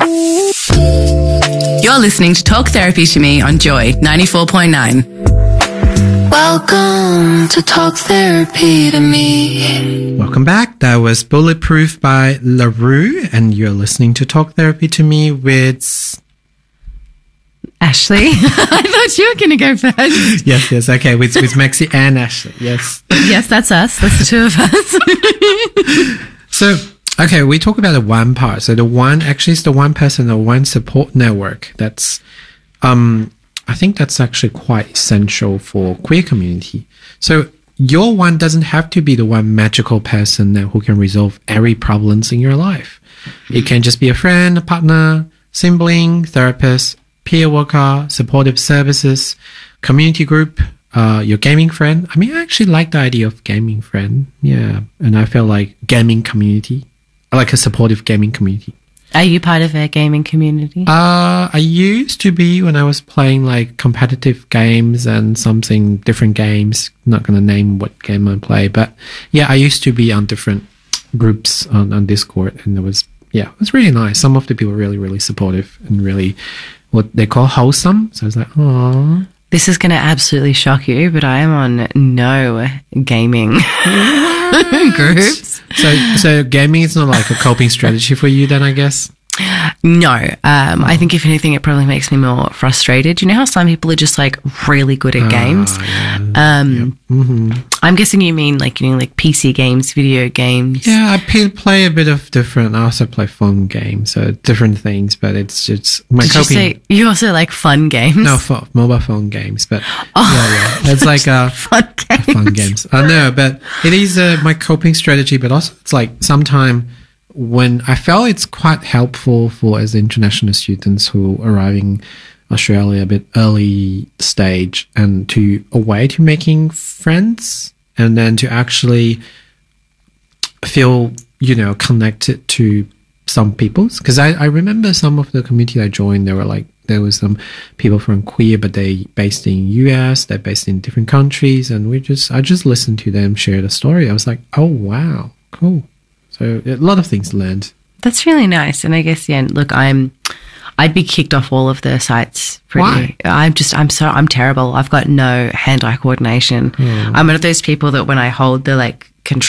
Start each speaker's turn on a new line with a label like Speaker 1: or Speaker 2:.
Speaker 1: You're listening to Talk Therapy to Me on Joy 94.9.
Speaker 2: Welcome to Talk Therapy to Me.
Speaker 3: Welcome back. That was Bulletproof by LaRue, and you're listening to Talk Therapy to Me with
Speaker 4: Ashley. I thought you were going to go first.
Speaker 3: yes, okay, with Maxi and Ashley. Yes.
Speaker 4: Yes, that's us. That's the two of us.
Speaker 3: So, okay, we talk about the one part. So the one actually is the one person, the one support network. That's, I think that's actually quite essential for queer community. So your one doesn't have to be the one magical person who can resolve every problems in your life. It can just be a friend, a partner, sibling, therapist, peer worker, supportive services, community group, your gaming friend. I mean, I actually like the idea of gaming friend. Yeah. And I feel like gaming community. I like a supportive gaming community.
Speaker 4: Are you part of a gaming community?
Speaker 3: I used to be when I was playing like competitive games and something different games. Not going to name what game I play, but yeah, I used to be on different groups on Discord, and it was really nice. Some of the people were really, really supportive and really what they call wholesome. So I was like, oh.
Speaker 4: This is going to absolutely shock you, but I am on no gaming groups.
Speaker 3: So gaming is not like a coping strategy for you then, I guess?
Speaker 4: No. I think if anything, it probably makes me more frustrated. You know how some people are just like really good at games?
Speaker 3: Yeah.
Speaker 4: I'm guessing you mean like, you know, like PC games, video games.
Speaker 3: Yeah, I play a bit of different. I also play phone games, so different things, but it's just my
Speaker 4: Did
Speaker 3: coping.
Speaker 4: you say you also like fun games?
Speaker 3: No, mobile phone games, but yeah. It's like fun games. I know, but it is my coping strategy, but also it's like sometimes when I felt it's quite helpful for as international students who are arriving Australia a bit early stage and a way to making friends and then to actually feel, you know, connected to some people. Because I remember some of the community I joined, there was some people from queer, but they based in US, they're based in different countries, and I just listened to them share the story. I was like, oh wow, cool. So a lot of things learned.
Speaker 4: That's really nice. And I guess, yeah, look, I'd be kicked off all of the sites.
Speaker 3: Why?
Speaker 4: I'm terrible. I've got no hand-eye coordination. I'm one of those people that when I hold the like